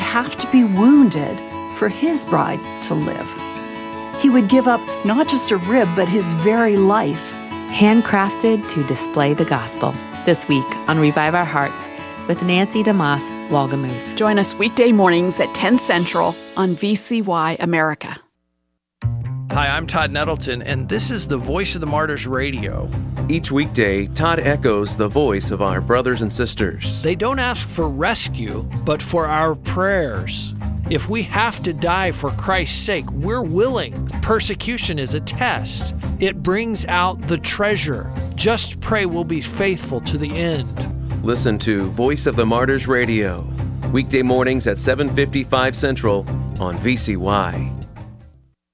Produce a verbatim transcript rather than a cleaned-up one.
have to be wounded for his bride to live. He would give up not just a rib, but his very life. Handcrafted to display the gospel. This week on Revive Our Hearts with Nancy DeMoss Wolgemuth. Join us weekday mornings at ten Central on V C Y America. Hi, I'm Todd Nettleton, and this is the Voice of the Martyrs Radio. Each weekday, Todd echoes the voice of our brothers and sisters. They don't ask for rescue, but for our prayers. If we have to die for Christ's sake, we're willing. Persecution is a test. It brings out the treasure. Just pray we'll be faithful to the end. Listen to Voice of the Martyrs Radio, weekday mornings at seven fifty-five Central on V C Y.